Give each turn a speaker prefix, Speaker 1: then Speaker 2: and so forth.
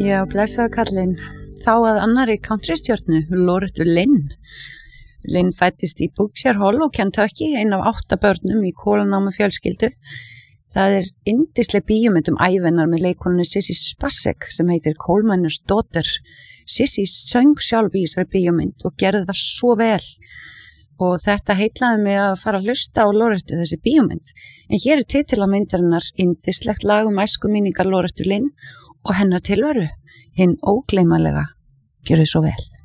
Speaker 1: Já, blessaðu kallinn. Þá að annarri countrystjörnu, Lorettu Lynn. Lynn fættist í Berkshire Hollow, Kentucky, ein af 8 börnum í kólanámu fjölskyldu. Það yndisleg bíómynd ævinnar með leikonunni Sissy Spacek sem heitir Coal Miner's Daughter. Sissy söng sjálf í þessari bíómynd og gerði það svo vel. Og þetta heitlaði mig að fara að hlusta á Lorettu, þessi bíómynd. En hér titill á myndarinnar yndislegt lag æskuminningar Lorettu Lynn og hennar tilveru, hinn ógleymanlega. Gjörðu svo vel.